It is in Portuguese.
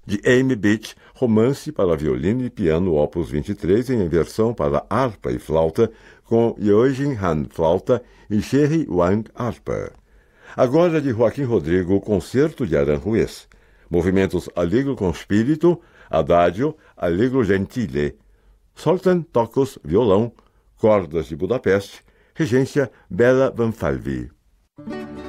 De Amy Beach, Romance para violino e piano opus 23 em versão para harpa e flauta, com Yeojin Han flauta e Sherry Wang harpa. Agora de Joaquim Rodrigo, Concerto de Aranjuez. Movimentos Allegro com Spirito, Adagio, Allegro Gentile. Zoltán Tokos, violão. Cordas de Budapeste. Regência Bela Vanfalvi.